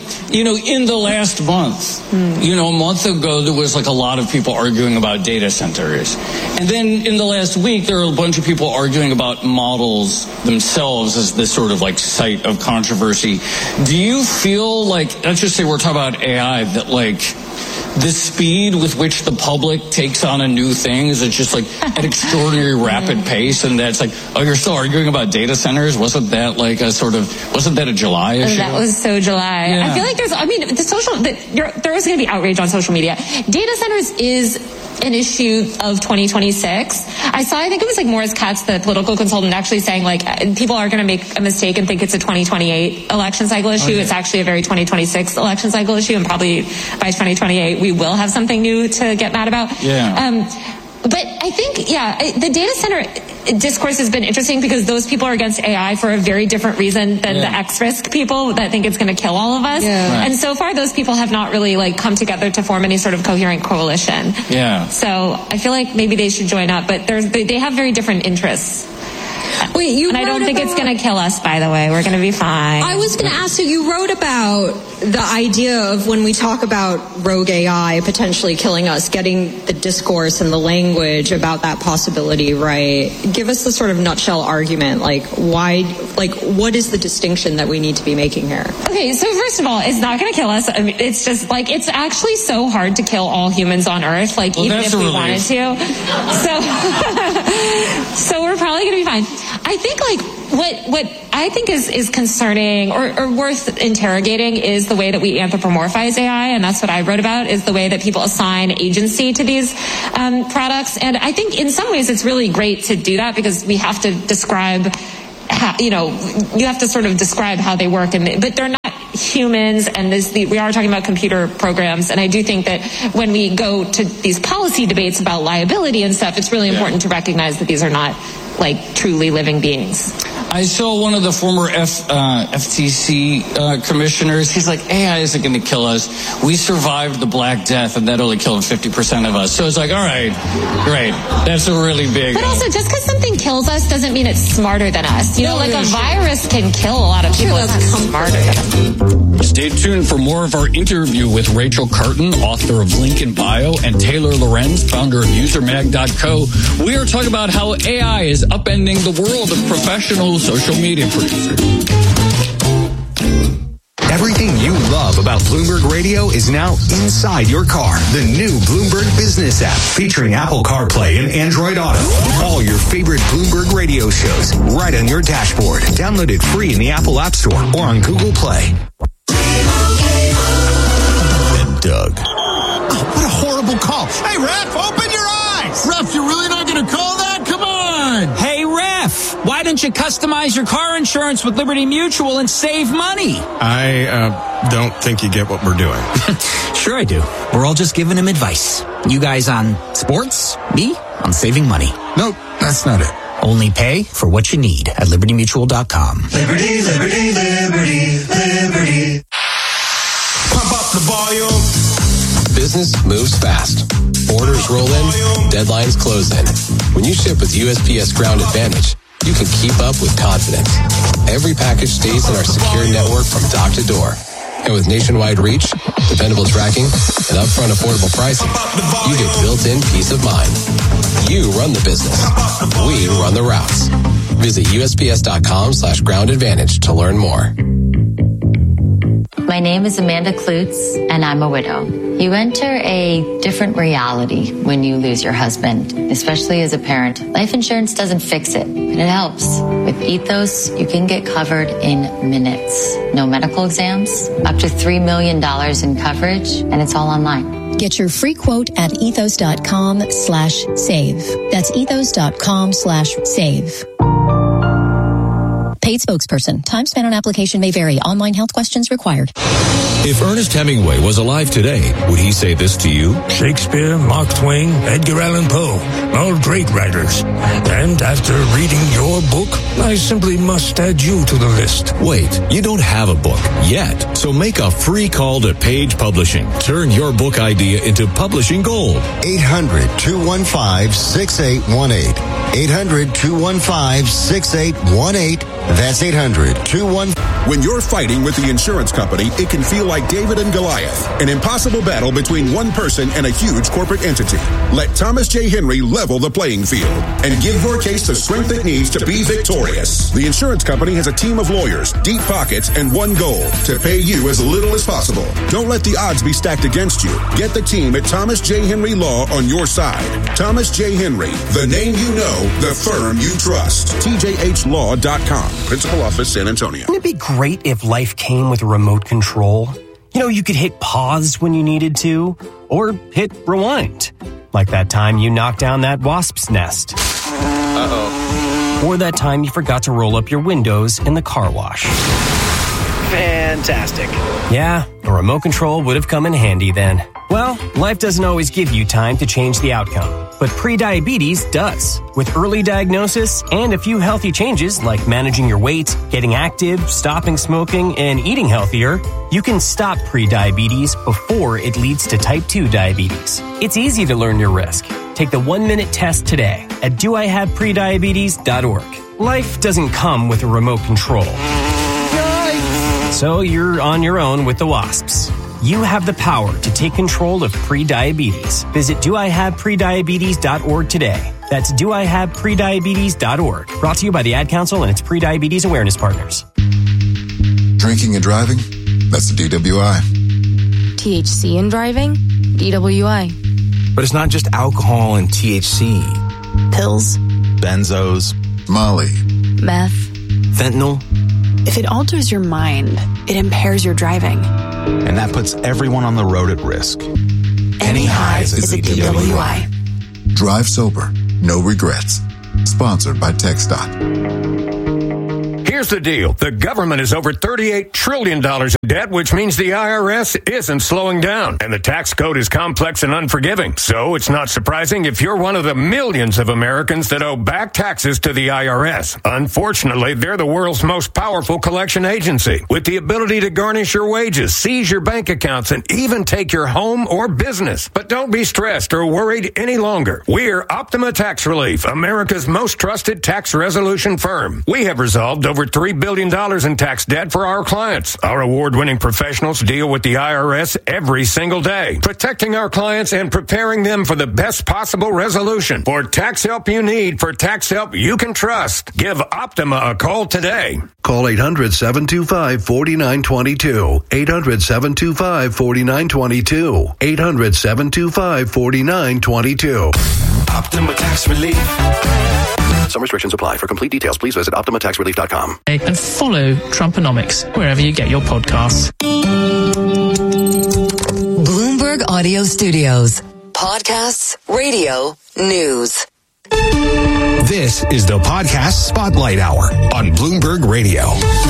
S22: in the last month, a month ago, there was a lot of people arguing about data centers. And then in the last week, there are a bunch of people arguing about models themselves as this sort of site of controversy. Do you feel let's just say we're talking about AI, that the speed with which the public takes on a new thing is just at extraordinary rapid pace, and that's you're still arguing about data centers? Wasn't that wasn't that a July issue?
S7: That was so July. Yeah. I feel like there's always going to be outrage on social media. Data centers is an issue of 2026. I think it was like Morris Katz, the political consultant, actually saying like people are going to make a mistake and think it's a 2028 election cycle issue. It's actually a very 2026 election cycle issue, and probably by 2028 we will have something new to get mad about. But I think, the data center discourse has been interesting because those people are against AI for a very different reason than the X-Risk people that think it's going to kill all of us. And so far, those people have not really like come together to form any sort of coherent coalition. So I feel like maybe they should join up, but they have very different interests.
S5: Wait,
S7: I don't think it's going to kill us, by the way. We're going to be fine.
S5: I was going to ask, so you wrote about the idea of when we talk about rogue AI potentially killing us, getting the discourse and the language about that possibility right. Give us the sort of nutshell argument, like what is the distinction that we need to be making here?
S7: Okay, so first of all, it's not going to kill us. I mean, it's just like, it's actually so hard to kill all humans on Earth, like even if we wanted to. So we're probably going to be fine. I think like what I think is concerning or worth interrogating is the way that we anthropomorphize AI, and that's what I wrote about, is the way that people assign agency to these products. And I think in some ways it's really great to do that because we have to describe how, you have to sort of describe how they work, but they're not humans, and we are talking about computer programs. And I do think that when we go to these policy debates about liability and stuff, it's really important to recognize that these are not like truly living beings.
S22: I saw one of the former FTC commissioners. He's like, AI isn't going to kill us. We survived the Black Death, and that only killed 50% of us. So it's like, all right, great. That's a really big...
S7: But also, just because something kills us doesn't mean it's smarter than us. You know, like a virus can kill a lot of people. It's not smarter than us.
S22: Stay tuned for more of our interview with Rachel Carton, author of Link in Bio, and Taylor Lorenz, founder of UserMag.co. We are talking about how AI is upending the world of professional social media producers.
S19: Everything you love about Bloomberg Radio is now inside your car. The new Bloomberg Business app featuring Apple CarPlay and Android Auto. All your favorite Bloomberg Radio shows right on your dashboard. Download it free in the Apple App Store or on Google Play.
S8: And Doug.
S12: Oh, what a horrible call. Hey, Ref, open your eyes. Ref, you're really not going to call that? Come on.
S13: Hey, Ref, why don't you customize your car insurance with Liberty Mutual and save money?
S8: I don't think you get what we're doing.
S13: Sure I do. We're all just giving him advice. You guys on sports, me on saving money.
S8: Nope, that's not it.
S13: Only pay for what you need at libertymutual.com.
S12: Liberty, liberty, liberty, liberty. Pump up the volume.
S14: Business moves fast. Orders roll in, deadlines close in. When you ship with USPS Ground Advantage, you can keep up with confidence. Every package stays in our secure network from dock to door. And with nationwide reach, dependable tracking, and upfront affordable pricing, you get built-in peace of mind. You run the business. We run the routes. Visit USPS.com/Ground Advantage to learn more.
S15: My name is Amanda Klutz, and I'm a widow. You enter a different reality when you lose your husband, especially as a parent. Life insurance doesn't fix it, but it helps. With Ethos, you can get covered in minutes. No medical exams, up to $3 million in coverage, and it's all online.
S23: Get your free quote at ethos.com/save. That's ethos.com/save. Paid spokesperson. Time spent on application may vary. Online health questions required.
S24: If Ernest Hemingway was alive today, would he say this to you?
S25: Shakespeare, Mark Twain, Edgar Allan Poe, all great writers. And after reading your book, I simply must add you to the list.
S24: Wait, you don't have a book yet. So make a free call to Page Publishing. Turn your book idea into publishing gold.
S31: 800-215-6818. 800-215-6818. That's 800-215.
S26: When you're fighting with the insurance company, it can feel like David and Goliath, an impossible battle between one person and a huge corporate entity. Let Thomas J. Henry level the playing field and give your case the strength it needs to be victorious. The insurance company has a team of lawyers, deep pockets, and one goal: to pay you as little as possible. Don't let the odds be stacked against you. Get the team at Thomas J. Henry Law on your side. Thomas J. Henry, the name you know, the firm you trust. TJHLaw.com. Principal Office, San Antonio.
S27: Wouldn't it be great if life came with a remote control? You know, you could hit pause when you needed to, or hit rewind. Like that time you knocked down that wasp's nest.
S1: Uh-oh.
S27: Or that time you forgot to roll up your windows in the car wash.
S1: Fantastic.
S27: Yeah, a remote control would have come in handy then. Well, life doesn't always give you time to change the outcome, but prediabetes does. With early diagnosis and a few healthy changes like managing your weight, getting active, stopping smoking, and eating healthier, you can stop prediabetes before it leads to type 2 diabetes. It's easy to learn your risk. Take the 1-minute test today at doihaveprediabetes.org. Life doesn't come with a remote control. So you're on your own with the wasps. You have the power to take control of prediabetes. Visit doihaveprediabetes.org today. That's doihaveprediabetes.org. Brought to you by the Ad Council and its prediabetes awareness partners.
S2: Drinking and driving? That's the DWI.
S3: THC in driving? DWI.
S31: But it's not just alcohol and THC.
S3: Pills.
S31: Benzos.
S2: Molly.
S3: Meth.
S31: Fentanyl.
S3: If it alters your mind, it impairs your driving.
S31: And that puts everyone on the road at risk.
S3: Any highs is a DWI.
S2: Drive sober. No regrets. Sponsored by TxDOT.
S4: Here's the deal. The government is over $38 trillion in debt, which means the IRS isn't slowing down. And the tax code is complex and unforgiving. So it's not surprising if you're one of the millions of Americans that owe back taxes to the IRS. Unfortunately, they're the world's most powerful collection agency, with the ability to garnish your wages, seize your bank accounts, and even take your home or business. But don't be stressed or worried any longer. We're Optima Tax Relief, America's most trusted tax resolution firm. We have resolved over $3 billion in tax debt for our clients. Our award-winning professionals deal with the IRS every single day, protecting our clients and preparing them for the best possible resolution. For tax help you need, for tax help you can trust, give Optima a call today.
S9: Call 800-725-4922. 800-725-4922. 800-725-4922.
S31: Optima Tax Relief. Some restrictions apply. For complete details, please visit OptimaTaxRelief.com.
S16: And follow Trumponomics wherever you get your podcasts.
S10: Bloomberg Audio Studios. Podcasts, radio, news.
S19: This is the Podcast Spotlight Hour on Bloomberg Radio.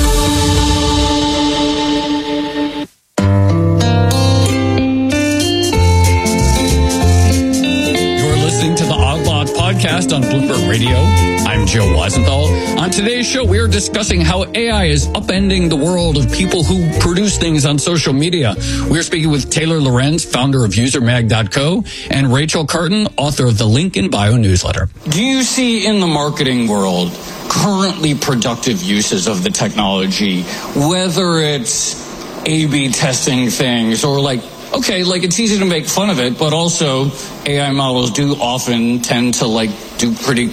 S22: To the Outlawed Podcast on Bloomberg Radio. I'm Joe Weisenthal. On today's show, we are discussing how AI is upending the world of people who produce things on social media. We're speaking with Taylor Lorenz, founder of UserMag.co, and Rachel Carton, author of the Link in Bio newsletter. Do you see in the marketing world currently productive uses of the technology, whether it's A/B testing things or okay, it's easy to make fun of it, but also AI models do often tend to do pretty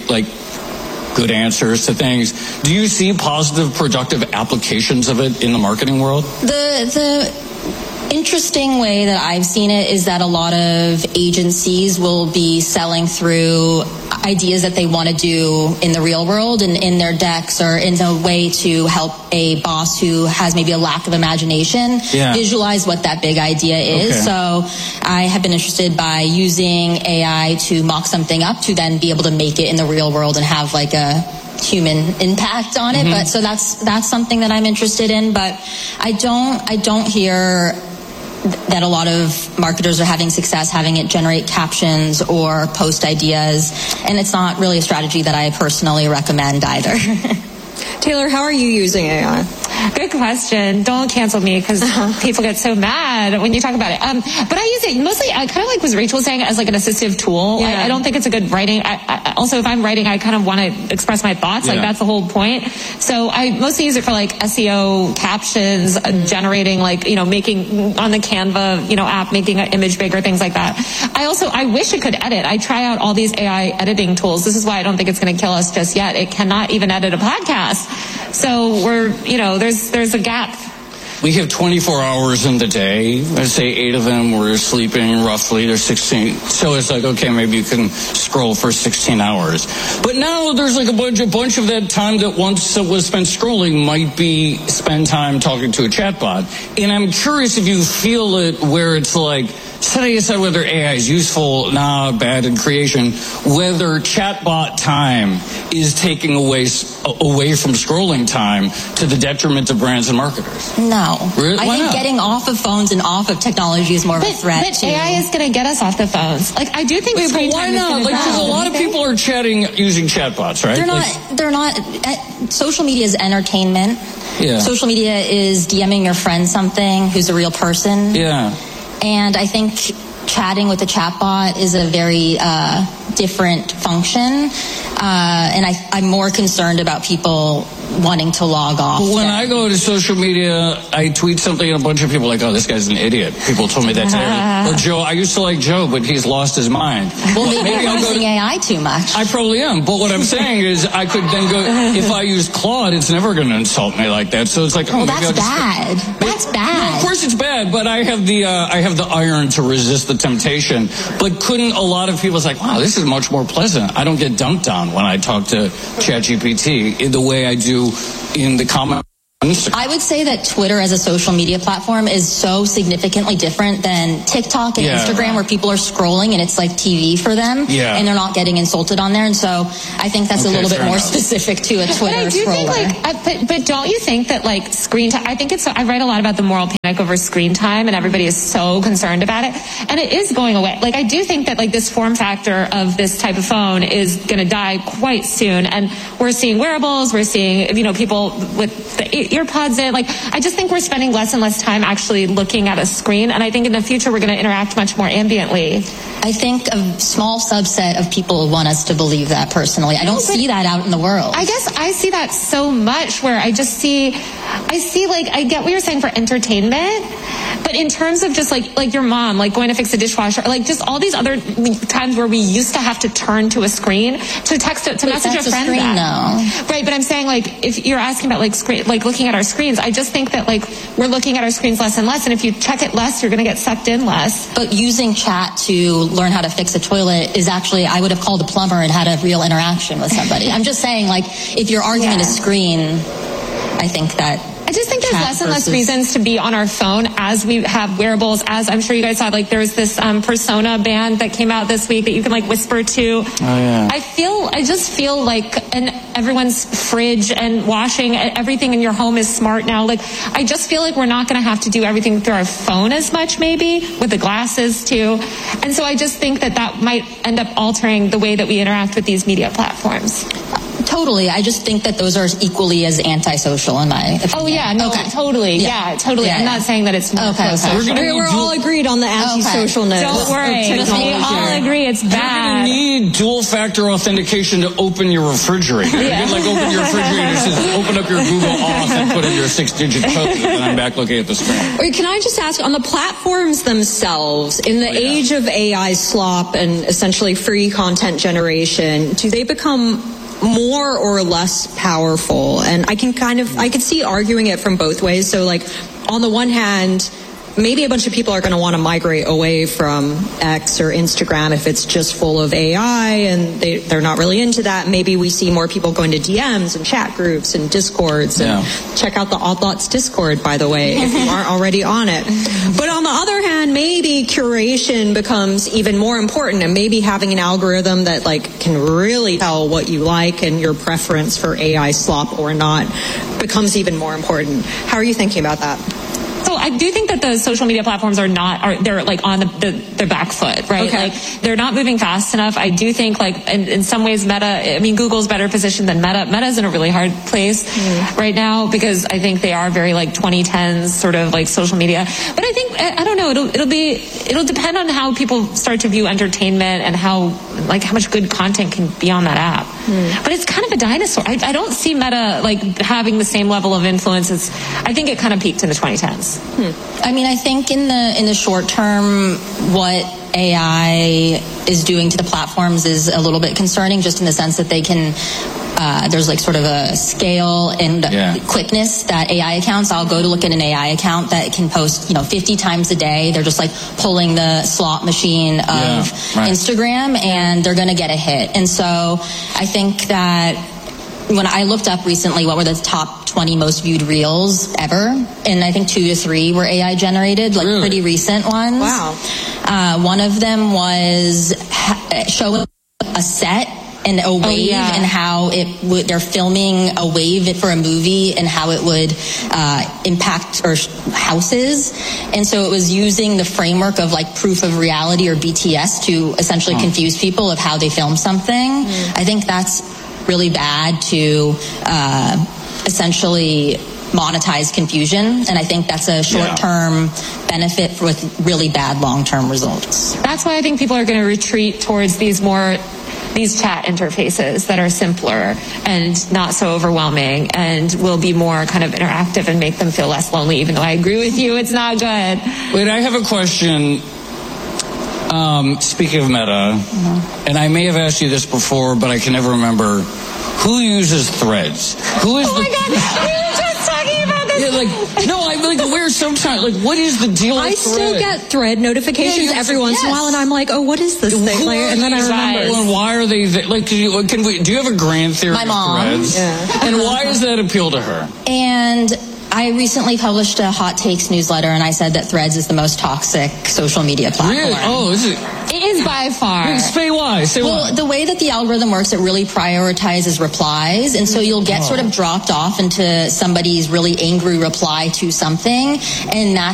S22: good answers to things. Do you see positive, productive applications of it in the marketing world?
S6: The interesting way that I've seen it is that a lot of agencies will be selling through ideas that they want to do in the real world and in their decks or in a way to help a boss who has maybe a lack of imagination visualize what that big idea is. Okay. So I have been interested by using AI to mock something up to then be able to make it in the real world and have a human impact on it. But so that's something that I'm interested in, but I don't hear that a lot of marketers are having success having it generate captions or post ideas, and it's not really a strategy that I personally recommend either.
S5: Taylor, how are you using AI?
S7: Good question. Don't cancel me because people get so mad when you talk about it. But I use it mostly, kind of like what Rachel was saying, as an assistive tool. Yeah. I don't think it's a good writing. Also, if I'm writing, I kind of want to express my thoughts. That's the whole point. So I mostly use it for SEO captions, generating making on the Canva, app, making an image bigger, things like that. I wish it could edit. I try out all these AI editing tools. This is why I don't think it's going to kill us just yet. It cannot even edit a podcast. So there's a gap.
S22: We have 24 hours in the day. Let's say 8 of them were sleeping roughly. There's 16. So it's okay, maybe you can scroll for 16 hours. But now there's a bunch of that time that once it was spent scrolling might be spend time talking to a chatbot. And I'm curious if you feel it where it's setting aside whether AI is useful, bad in creation, whether chatbot time is taking away from scrolling time to the detriment of brands and marketers.
S6: No.
S22: Really?
S6: I think getting off of phones and off of technology is more of a threat.
S7: But AI is going to get us off the phones. Like, I do think screen
S22: but why
S7: time
S22: not?
S7: is going to
S22: Because a lot of people are chatting using chatbots, right?
S6: They're not. Social media is entertainment.
S22: Yeah.
S6: Social media is DMing your friend something who's a real person.
S22: Yeah.
S6: And I think chatting with a chatbot is a very different function. And I'm more concerned about people wanting to log off.
S22: When I go to social media, I tweet something and a bunch of people are like, oh, this guy's an idiot. People told me that today. Or Joe, I used to like Joe, but he's lost his mind.
S6: Well, maybe you're using AI too much.
S22: I probably am. But what I'm saying is I could then go, if I use Claude, it's never going to insult me like that. So it's like,
S6: well, that's bad. That's bad.
S22: No, of course it's bad, but I have the iron to resist the temptation. But couldn't a lot of people say, wow, this is much more pleasant. I don't get dumped on when I talk to ChatGPT in the way I do in the comment.
S6: I would say that Twitter as a social media platform is so significantly different than TikTok and Instagram, where people are scrolling and it's like TV for them, and they're not getting insulted on there. And so I think that's a little bit more specific to a Twitter
S7: but I do
S6: scroller.
S7: think, but don't you think that like screen time? I think I write a lot about the moral panic over screen time, and everybody is so concerned about it, and it is going away. Like I do think that like this form factor of this type of phone is going to die quite soon, and we're seeing wearables, we're seeing people with the earpods in. Like, I just think we're spending less and less time actually looking at a screen, and I think in the future we're going to interact much more ambiently.
S6: I think a small subset of people want us to believe that personally. I don't see that out in the world.
S7: I guess I see that so much where I see like, I get what you're saying for entertainment, but in terms of just like your mom, like going to fix a dishwasher, like just all these other times where we used to have to turn to a screen to text to message a friend. Right, but I'm saying like if you're asking about like screen, like looking at our screens, I just think that like we're looking at our screens less and less, and if you check it less, you're going to get sucked in less.
S6: But using chat to learn how to fix a toilet is actually, I would have called a plumber and had a real interaction with somebody. I'm just saying, like, if your argument is screen, I think that
S7: I just think there's less and less reasons to be on our phone as we have wearables. As I'm sure you guys saw, like there's this Persona band that came out this week that you can like whisper to.
S22: Oh yeah.
S7: I just feel like, and everyone's fridge and washing, everything in your home is smart now. Like I just feel like we're not going to have to do everything through our phone as much, maybe with the glasses too. And so I just think that might end up altering the way that we interact with these media platforms.
S6: Totally. I just think that those are equally as antisocial in my opinion.
S7: Oh, yeah. No, totally. Yeah, totally. I'm not saying that it's more pro-social.
S5: We're all agreed on the antisocial note.
S7: Don't worry. We all agree it's bad.
S22: You need dual-factor authentication to open your refrigerator. You can, like, open your refrigerator and says, open up your Google Auth and put in your 6-digit code, and then I'm back looking at the screen.
S5: Wait, can I just ask, on the platforms themselves, in the age of AI slop and essentially free content generation, do they become more or less powerful? And I could see arguing it from both ways. So like on the one hand, maybe a bunch of people are going to want to migrate away from X or Instagram if it's just full of AI and they're not really into that. Maybe we see more people going to DMs and chat groups and Discords. And check out the Odd Lots Discord, by the way, if you aren't already on it. But on the other hand, maybe curation becomes even more important, and maybe having an algorithm that like can really tell what you like and your preference for AI slop or not becomes even more important. How are you thinking about that?
S7: So I do think that the social media platforms they're like on their back foot, right?
S5: Okay.
S7: Like they're not moving fast enough. I do think like in some ways Google's better positioned than Meta. Meta's in a really hard place right now because I think they are very like 2010s sort of like social media. But I think, I don't know, it'll depend on how people start to view entertainment and how much good content can be on that app. But it's kind of a dinosaur. I don't see Meta like having the same level of influence as, I think it kind of peaked in the 2010s.
S6: I mean, I think in the short term, what AI is doing to the platforms is a little bit concerning, just in the sense that they can, there's like sort of a scale and quickness that AI accounts, I'll go to look at an AI account that can post, 50 times a day. They're just like pulling the slot machine of Instagram, and they're going to get a hit. And so I think that when I looked up recently what were the top 20 most viewed reels ever, and I think 2 to 3 were AI generated, like pretty recent ones.
S5: Wow.
S6: One of them was showing a set and a wave and how it would, they're filming a wave for a movie and how it would impact houses. And so it was using the framework of like proof of reality or BTS to essentially confuse people of how they film something. I think that's really bad to essentially monetize confusion, and I think that's a short-term benefit with really bad long-term results.
S7: That's why I think people are going to retreat towards these chat interfaces that are simpler and not so overwhelming and will be more kind of interactive and make them feel less lonely, even though I agree with you, it's not good.
S22: Wait, I have a question. Speaking of Meta, and I may have asked you this before, but I can never remember, who uses Threads? Who is
S7: my God, we were just talking about this.
S22: Yeah, where sometimes, what is the deal with
S5: I still get Thread notifications every once in a while, and I'm like, oh, what is this thing? And then I remember.
S22: And why are they do you have a grand theory
S6: My mom.
S22: of Threads?
S6: Yeah.
S22: And why does that appeal to her?
S6: And I recently published a Hot Takes newsletter, and I said that Threads is the most toxic social media platform.
S22: Really? Oh, is it?
S7: It is by far.
S22: Say why.
S6: Well, the way that the algorithm works, it really prioritizes replies, and so you'll get sort of dropped off into somebody's really angry reply to something, and that's